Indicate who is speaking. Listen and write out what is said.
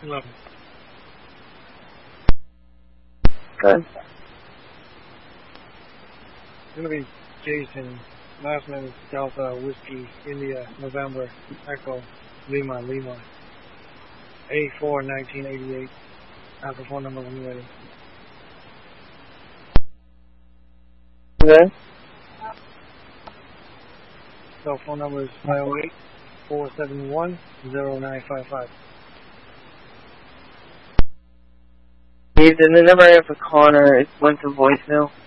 Speaker 1: 11.
Speaker 2: Good.
Speaker 1: It's going to be Jason. Last name is Delta Whiskey India November Echo Lima 84-1988. Have the phone number when you're ready.
Speaker 2: Good.
Speaker 1: Cell phone number is 508-471-0955.
Speaker 2: The number I have for Connor went to voicemail.